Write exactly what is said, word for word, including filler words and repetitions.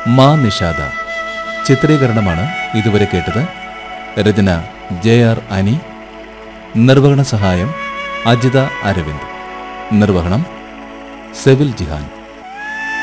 മാ നിഷാദ. ചിത്രീകരണമാണ് ഇതുവരെ കേട്ടത്. രചന ജെ ആർ അനി. നിർവഹണ സഹായം അജിത അരവിന്ദ്. നിർവഹണം സെവിൽ ജിഹാൻ.